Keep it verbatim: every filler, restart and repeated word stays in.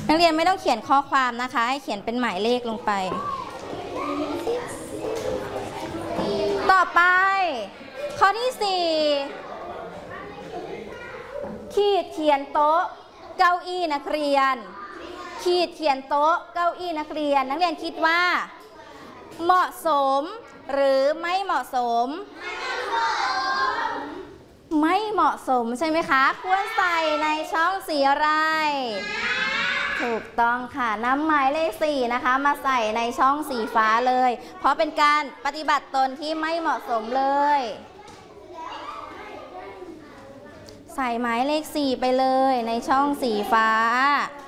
นักเรียนไม่ต้องเขียนข้อความนะคะให้เขียนเป็นหมายเลขลงไปต่อไปข้อที่สี่ขีดเขียนโต๊ะเก้าอี้นักเรียนขีดเขียนโต๊ะเก้าอี้นักเรียนนักเรียนคิดว่าเหมาะสมหรือไม่เหมาะสมไม่เหมาะสมใช่ไหมคะควรใส่ในช่องสีอะไรถูกต้องค่ะนำหมายเลขสี่นะคะมาใส่ในช่องสีฟ้าเลยเพราะเป็นการปฏิบัติตนที่ไม่เหมาะสมเลยใส่หมายเลขสี่ไปเลยในช่องสีฟ้า